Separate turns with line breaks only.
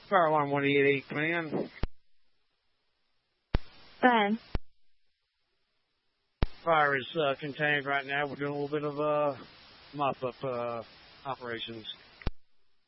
Fire alarm 188, coming in.
Go ahead.
Fire is contained right now. We're doing a little bit of mop-up operations.